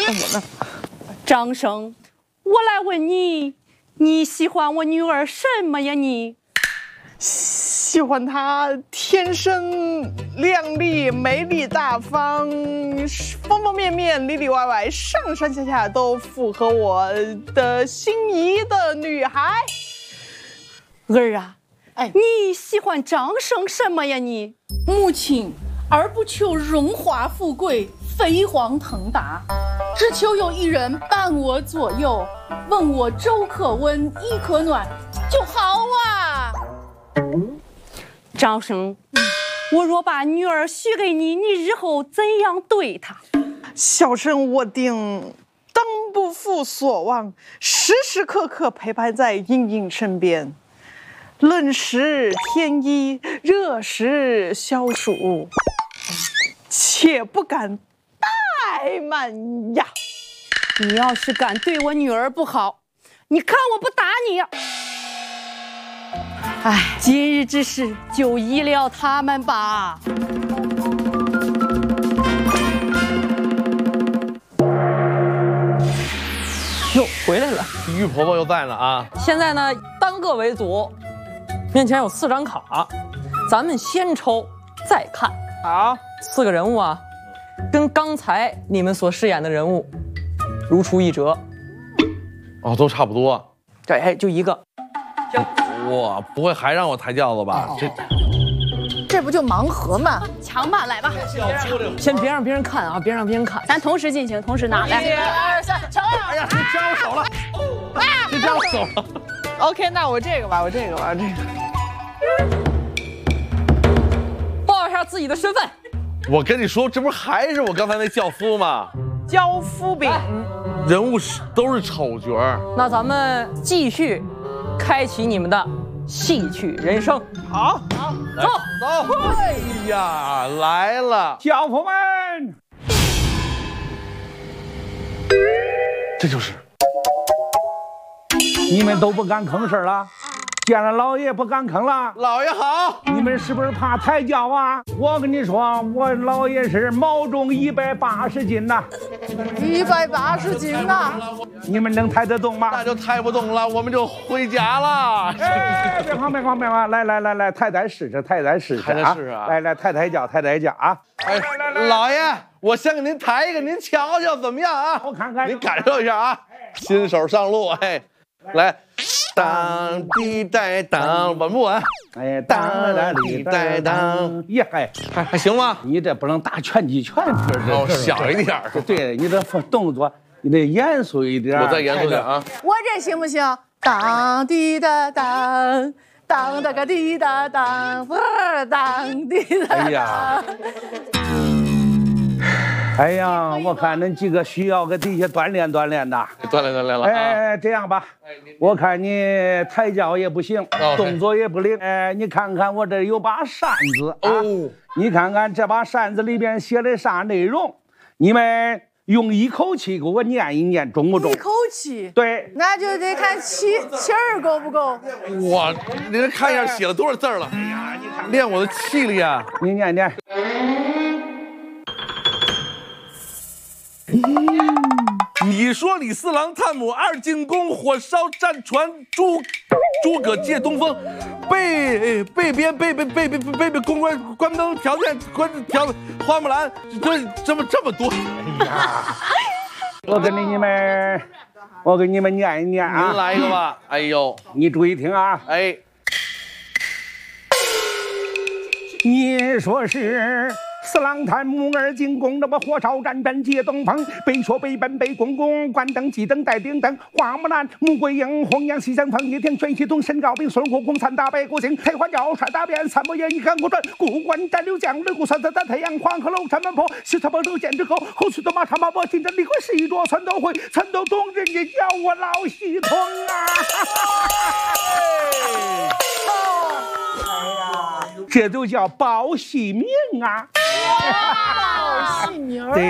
我呢？张生，我来问你，你喜欢我女儿什么呀？你喜欢她天生靓丽、美丽大方，方方面面、里里外外、上上下下都符合我的心仪的女孩。 儿啊， 哎， 你喜欢张生什么呀？你母亲，儿不求荣华富贵、飞黄腾达，只求有一人伴我左右，问我粥可温，衣可暖就好啊。 张生，我若把女儿许给你，你日后怎样对她？ 小生我定当不负所望，时时刻刻陪伴在莹莹身边，冷时添衣，热时消暑，且不敢怠慢呀。 你要是敢对我女儿不好，你看我不打你呀！哎，今日之事就依了他们吧。 哟，回来了！ 玉婆婆又在呢啊！ 现在呢，单个为组，面前有4张卡，咱们先抽再看。 好 ，4个人物啊，跟刚才你们所饰演的人物如出一辙。 哦，都差不多。 对，哎，就一个。行， 哇，不会还让我抬轿子吧？ 这不就盲盒吗？ 抢吧，来吧， 先别让别人看啊，别让别人看， 咱同时进行，同时拿来。 1、2、3，抢！ 哎呀，谁夹我手了？谁夹我手了 OK， 那我这个吧，我这个。 报一下自己的身份。 我跟你说，这不还是我刚才那轿夫吗？ 交夫饼， 人物都是丑角儿。 那咱们继续开启你们的戏曲人生。 好， 走走。哎呀，来了， 小夫们， 这就是你们都不敢吭声了，见了老爷不敢吭了。 老爷好。 你们是不是怕抬轿啊？我跟你说，我老爷是毛重180斤呐 180斤啊！ 你们能抬得动吗？ 那就抬不动了，我们就回家了。 哎，别慌，来，抬试试，抬试试啊！来，抬轿啊！ 哎，老爷，我先给您抬一个，您瞧瞧怎么样啊？ 我看看， 您感受一下啊！新手上路，哎，来，当滴带当，稳不稳？ 哎，当啦哩带当，呀嗨， 还行吗？ 你这不能打拳击拳， 哦，小一点。 对，你这动作，你得严肃一点。 我再严肃点啊！ 我这行不行？当滴答当，当哒个滴答当，当滴答当。 哎呀，哎呀，我看恁几个需要搁底下锻炼锻炼的。 锻炼了啊！ 哎，这样吧，我看你抬轿也不行，动作也不灵。哎，你看看我这有把扇子啊，你看看这把扇子里边写的啥内容？你们用一口气给我念一念，中不中？ 一口气。 对， 那就得看气儿够不够。 哇，您看一下写了多少字了？哎呀，你看练我的气力啊！ 你念念。 你说李四郎探母2进宫，火烧战船，诸葛借东风，被公关灯条件花木兰，这么多。哎呀， 我给你们念一念啊！ 您来一个吧。哎呦， 你注意听啊！ 哎， 你说是四郎探母2进宫，那么火烧战阵借东风，北说北奔北公公，关灯鸡灯带顶灯，花木兰穆桂英红阳西厢风叶天玄系统申高兵孙悟空3打白骨精太花轿帅大变3不言一干古传古关战刘将吕布3打太阳黄鹤楼山门坡西侧坡头见之后后续的马场马波金针李逵11桌全都会全都懂，人家叫我老系统啊！这都叫报戏名啊！ 报戏名。